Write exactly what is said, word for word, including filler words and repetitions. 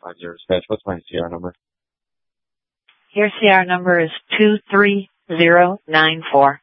five zero dispatch. What's my C R number? Your C R number is two three zero nine four.